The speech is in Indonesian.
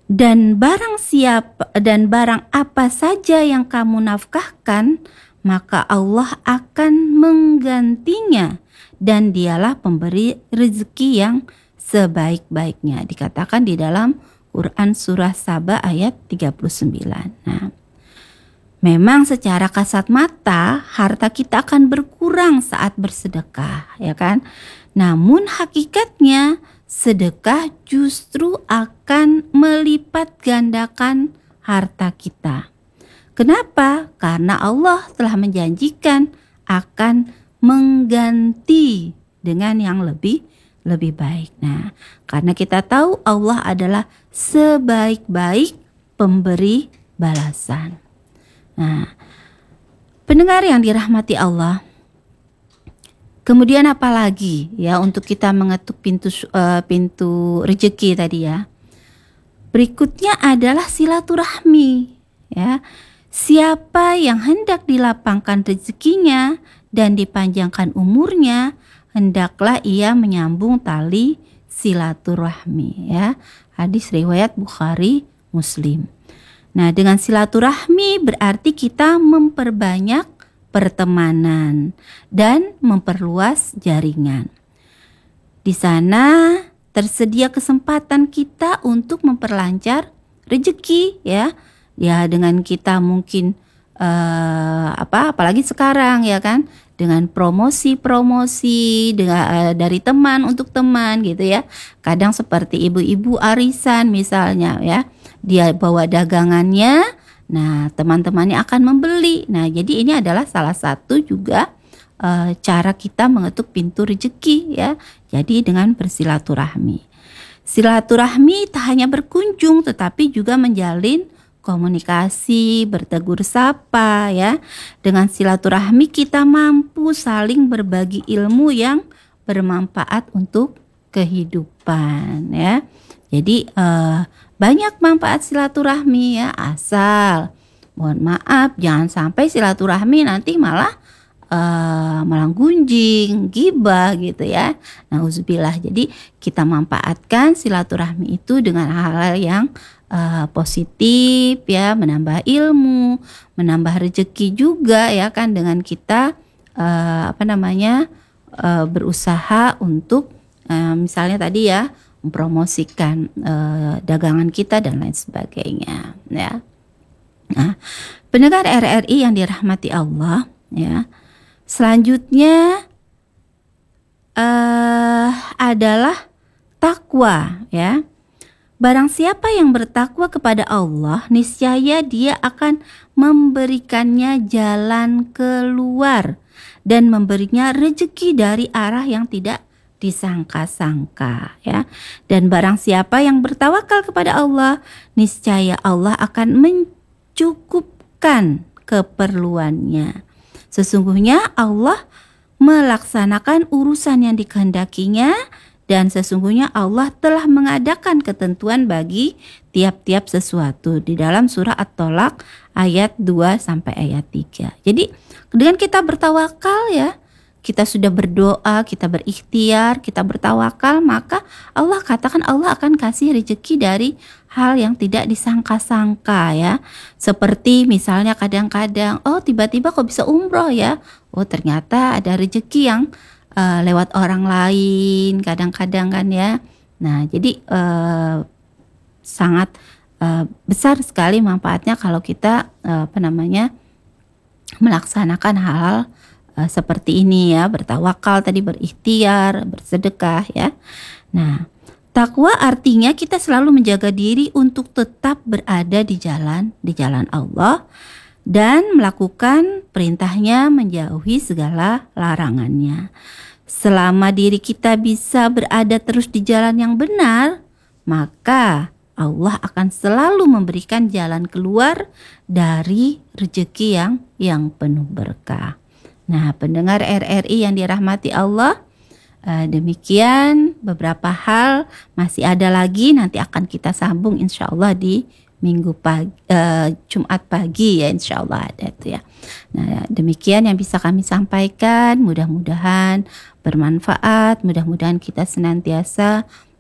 Dan barang apa saja yang kamu nafkahkan, maka Allah akan menggantinya, dan dialah pemberi rezeki yang sebaik-baiknya. Dikatakan di dalam Quran surah Saba ayat 39. Nah, memang secara kasat mata harta kita akan berkurang saat bersedekah, ya kan? Namun hakikatnya sedekah justru akan melipat gandakan harta kita. Kenapa? Karena Allah telah menjanjikan akan mengganti dengan yang lebih baik. Nah, karena kita tahu Allah adalah sebaik-baik pemberi balasan. Nah, pendengar yang dirahmati Allah, kemudian apa lagi ya untuk kita mengetuk pintu rezeki tadi ya? Berikutnya adalah silaturahmi ya. Siapa yang hendak dilapangkan rezekinya dan dipanjangkan umurnya, hendaklah ia menyambung tali silaturahmi ya. Hadis riwayat Bukhari Muslim. Nah, dengan silaturahmi berarti kita memperbanyak pertemanan dan memperluas jaringan. Di sana tersedia kesempatan kita untuk memperlancar rezeki ya. Ya, dengan kita mungkin apalagi sekarang ya kan, dengan promosi dari teman untuk teman gitu ya. Kadang seperti ibu-ibu arisan misalnya ya, dia bawa dagangannya, nah teman-temannya akan membeli. Nah, jadi ini adalah salah satu juga cara kita mengetuk pintu rezeki ya. Jadi dengan bersilaturahmi. Silaturahmi tak hanya berkunjung tetapi juga menjalin komunikasi, bertegur sapa ya. Dengan silaturahmi kita mampu saling berbagi ilmu yang bermanfaat untuk kehidupan ya. Jadi banyak manfaat silaturahmi ya, asal mohon maaf jangan sampai silaturahmi nanti malah gunjing, gibah gitu ya. Nauzubillah. Jadi kita manfaatkan silaturahmi itu dengan hal-hal yang positif ya, menambah ilmu, menambah rezeki juga ya kan, dengan kita berusaha untuk misalnya tadi ya mempromosikan dagangan kita dan lain sebagainya ya. Nah, pendengar RRI yang dirahmati Allah ya. Selanjutnya adalah takwa ya. Barang siapa yang bertakwa kepada Allah, niscaya dia akan memberikannya jalan keluar dan memberinya rezeki dari arah yang tidak disangka-sangka ya. Dan barang siapa yang bertawakal kepada Allah, niscaya Allah akan mencukupkan keperluannya. Sesungguhnya Allah melaksanakan urusan yang dikehendakinya, dan sesungguhnya Allah telah mengadakan ketentuan bagi tiap-tiap sesuatu di dalam surah At-Tolaq ayat 2 sampai ayat 3. Jadi dengan kita bertawakal ya, kita sudah berdoa, kita berikhtiar, kita bertawakal, maka Allah katakan Allah akan kasih rezeki dari hal yang tidak disangka-sangka ya. Seperti misalnya kadang-kadang tiba-tiba kok bisa umroh ya. Ternyata ada rezeki yang lewat orang lain kadang-kadang kan ya. Nah, jadi sangat besar sekali manfaatnya kalau kita melaksanakan hal seperti ini ya, bertawakal tadi, berikhtiar, bersedekah ya. Nah, takwa artinya kita selalu menjaga diri untuk tetap berada di jalan Allah dan melakukan perintahnya, menjauhi segala larangannya. Selama diri kita bisa berada terus di jalan yang benar, maka Allah akan selalu memberikan jalan keluar dari rezeki yang penuh berkah. Nah, pendengar RRI yang dirahmati Allah, demikian beberapa hal, masih ada lagi nanti akan kita sambung insya Allah di Jumat pagi ya, insya Allah ada itu ya. Nah, demikian yang bisa kami sampaikan, mudah-mudahan bermanfaat, mudah-mudahan kita senantiasa